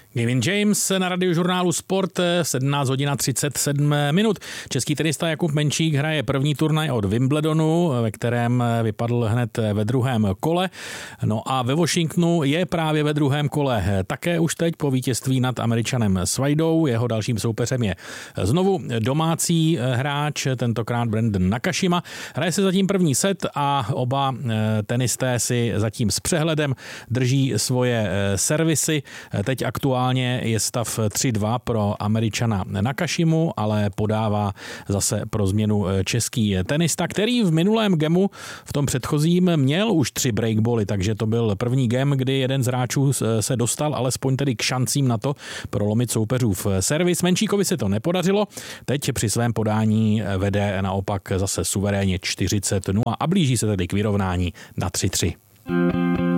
Kevin James na Radiožurnálu Sport, 17 hodin 37 minut. Český tenista Jakub Menčík hraje první turnaj od Wimbledonu, ve kterém vypadl hned ve druhém kole. No a ve Washingtonu je právě ve druhém kole také už teď po vítězství nad Američanem Svajdou. Jeho dalším soupeřem je znovu domácí hráč, tentokrát Brandon Nakashima. Hraje se zatím první set a oba tenisté si zatím s přehledem drží svoje servisy. Teď aktuálně je stav 3-2 pro Američana Nakashimu, ale podává zase pro změnu český tenista, který v minulém gamu, v tom předchozím, měl už 3 breakbally, takže to byl první game, kdy jeden z hráčů se dostal alespoň tedy k šancím na to prolomit soupeřův servis. Menčíkovi se to nepodařilo, teď při svém podání vede naopak zase suverénně 40-0 a blíží se tedy k vyrovnání na 3-3.